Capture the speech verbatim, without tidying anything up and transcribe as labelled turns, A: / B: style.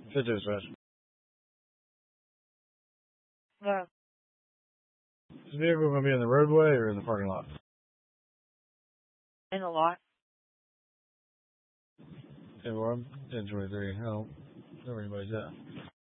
A: Fit dispatch.
B: Uh,
A: Is this vehicle going to be in the roadway or in the parking lot?
B: in the lot.
A: Okay, well, I'm ten twenty-three. I don't know where anybody's at.